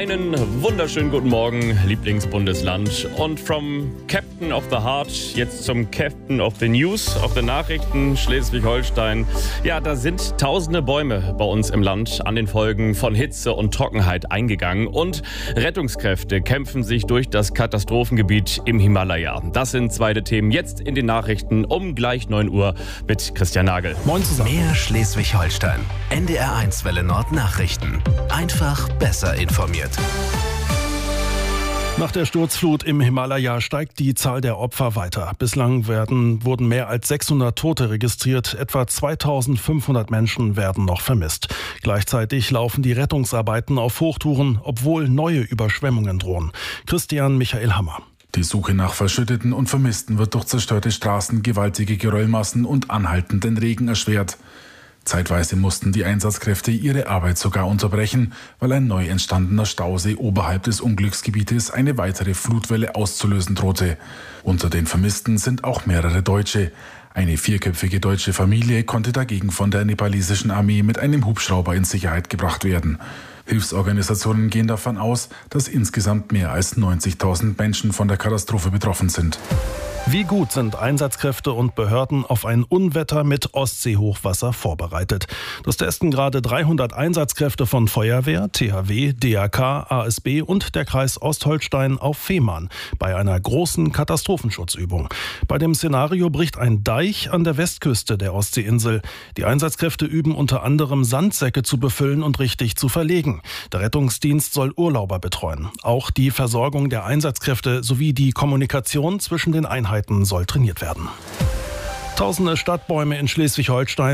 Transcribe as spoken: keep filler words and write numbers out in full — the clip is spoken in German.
Einen wunderschönen guten Morgen, Lieblingsbundesland. Und from Captain of the Heart jetzt zum Captain of the News, of the Nachrichten Schleswig-Holstein. Ja, da sind tausende Bäume bei uns im Land an den Folgen von Hitze und Trockenheit eingegangen. Und Rettungskräfte kämpfen sich durch das Katastrophengebiet im Himalaya. Das sind zweite Themen jetzt in den Nachrichten um gleich neun Uhr mit Christian Nagel. Moin zusammen. Mehr Schleswig-Holstein. N D R eins Welle Nord Nachrichten. Einfach besser informiert. Nach der Sturzflut im Himalaya steigt die Zahl der Opfer weiter. Bislang werden, wurden mehr als sechshundert Tote registriert. Etwa zweitausendfünfhundert Menschen werden noch vermisst. Gleichzeitig laufen die Rettungsarbeiten auf Hochtouren, obwohl neue Überschwemmungen drohen. Christian Michael Hammer. Die Suche nach Verschütteten und Vermissten wird durch zerstörte Straßen, gewaltige Geröllmassen und anhaltenden Regen erschwert. Zeitweise mussten die Einsatzkräfte ihre Arbeit sogar unterbrechen, weil ein neu entstandener Stausee oberhalb des Unglücksgebietes eine weitere Flutwelle auszulösen drohte. Unter den Vermissten sind auch mehrere Deutsche. Eine vierköpfige deutsche Familie konnte dagegen von der nepalesischen Armee mit einem Hubschrauber in Sicherheit gebracht werden. Hilfsorganisationen gehen davon aus, dass insgesamt mehr als neunzigtausend Menschen von der Katastrophe betroffen sind. Wie gut sind Einsatzkräfte und Behörden auf ein Unwetter mit Ostseehochwasser vorbereitet? Das testen gerade dreihundert Einsatzkräfte von Feuerwehr, T H W, D R K, A S B und der Kreis Ostholstein auf Fehmarn bei einer großen Katastrophenschutzübung. Bei dem Szenario bricht ein Deich an der Westküste der Ostseeinsel. Die Einsatzkräfte üben unter anderem Sandsäcke zu befüllen und richtig zu verlegen. Der Rettungsdienst soll Urlauber betreuen. Auch die Versorgung der Einsatzkräfte sowie die Kommunikation zwischen den Einheiten soll trainiert werden. Tausende Stadtbäume in Schleswig-Holstein